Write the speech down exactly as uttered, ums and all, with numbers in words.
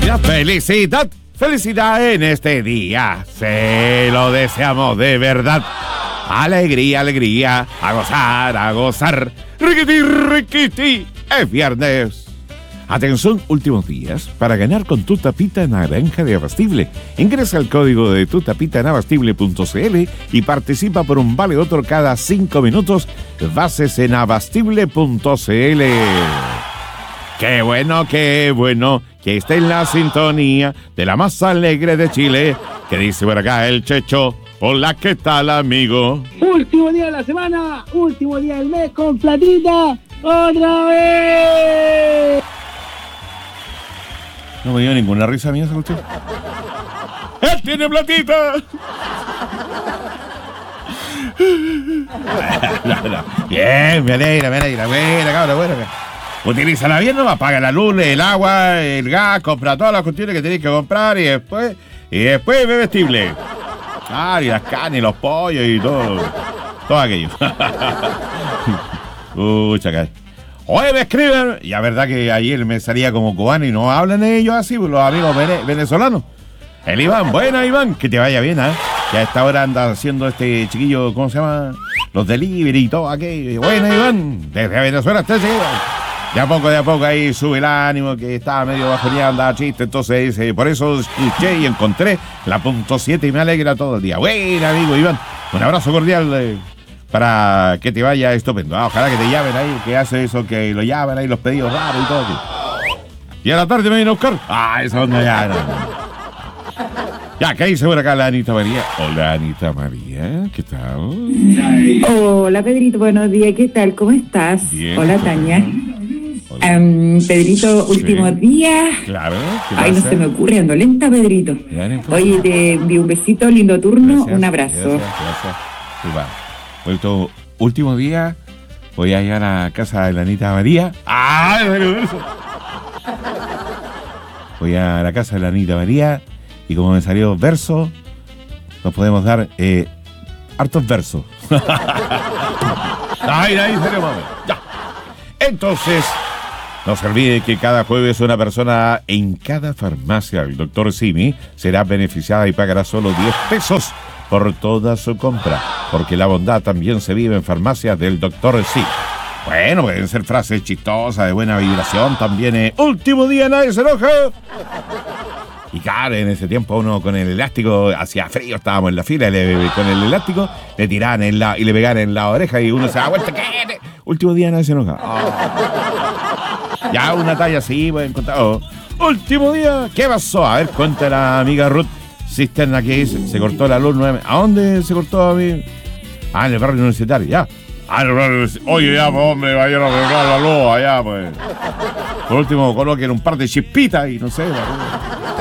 Felicidad, felicidad, felicidad en este día. Se lo deseamos de verdad. Alegría, alegría, a gozar, a gozar. Riquiti, riquiti, es viernes. Atención, últimos días para ganar con tu tapita naranja de Abastible. Ingresa el código de tu tapita en abastible punto cl y participa por un vale otro cada cinco minutos. Bases en abastible punto cl. Qué bueno, qué bueno que esté en la sintonía de la más alegre de Chile, que dice por acá el Checho. Hola, ¿qué tal, amigo? Último día de la semana, último día del mes con platita, otra vez. No me dio ninguna risa mía, ¿sabe usted? ¡Él tiene platita! no, no. Bien, me alegra, me alegra, buena, cabrón, buena. Utilízala bien, nomás, paga la luz, el agua, el gas, compra todas las cuestiones que tenés que comprar y después, y después ve vestible. Ah, y las carnes, y los pollos y todo, todo aquello. Uy, chacal. Oye, me escriben, y la verdad que ayer me salía como cubano y no hablan ellos así, los amigos venezolanos. El Iván, buena Iván, que te vaya bien, ¿eh? Que a esta hora anda haciendo este chiquillo, ¿cómo se llama? Los delivery y todo aquello. Buena Iván, desde Venezuela hasta ese. De a poco, de a poco ahí sube el ánimo, que estaba medio bajoneado, andaba chiste, entonces dice, por eso escuché y encontré la punto siete y me alegra todo el día. Buena amigo Iván, un abrazo cordial. Eh. Para que te vaya estupendo. Ah, ojalá que te llamen ahí, que hace eso, que lo llamen ahí, los pedidos raros y todo. Y a la tarde me viene a buscar. Ah, esa onda ya. No. Ya, ¿qué dice por acá la Anita María? Hola, Anita María, ¿qué tal? Hola, Pedrito, buenos días, ¿qué tal? ¿Cómo estás? Bien. Hola, Tania. Hola. Um, Pedrito, últimos sí. días. Claro. Ay, no se me ocurre, ando lenta, Pedrito. Oye, te envío un besito, lindo turno, gracias, un abrazo. Gracias, gracias. Igual. Vuelto último día, voy a ir a la casa de la Anita María. ¡Ah! Voy a la casa de la Anita María y como me salió verso, nos podemos dar eh, hartos versos. ¡Ay, ahí salió, mami! Ya. Entonces, no se olvide que cada jueves una persona en cada farmacia del doctor Simi será beneficiada y pagará solo diez pesos por toda su compra, porque la bondad también se vive en farmacias del doctor Sí. Bueno, pueden ser frases chistosas, de buena vibración, también eh, último día, nadie se enoja. Y claro, en ese tiempo uno con el elástico, hacía frío, estábamos en la fila, le, con el elástico le tiraban en la, y le pegaban en la oreja y uno se da vuelta, ¿qué? Último día, nadie se enoja. Oh. Ya una talla así, pueden contar. Oh. Último día, ¿qué pasó? A ver, cuenta la amiga Ruth. Cisterna que dice, se cortó la luz nueve. ¿A dónde se cortó a mí? Ah, en el barrio universitario, ya. Ah, en el barrio universitario. Oye, ya, pues, hombre, vayan a arreglar la luz allá, pues. Por último, coloquen un par de chispitas y no sé. La...